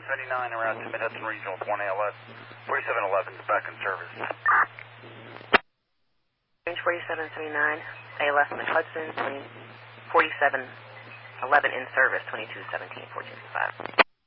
4779 around to Mid-Hudson Regional 1 ALS. 4711 is back in service. Range 4779, ALS Mid-Hudson, 4711 in service, 2217, 1465.